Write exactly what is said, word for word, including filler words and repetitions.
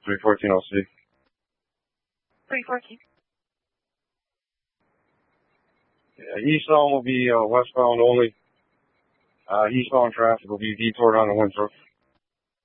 three fourteen L C. three fourteen. Yeah, eastbound will be uh, westbound only. Uh, eastbound traffic will be detoured on the Winthrop.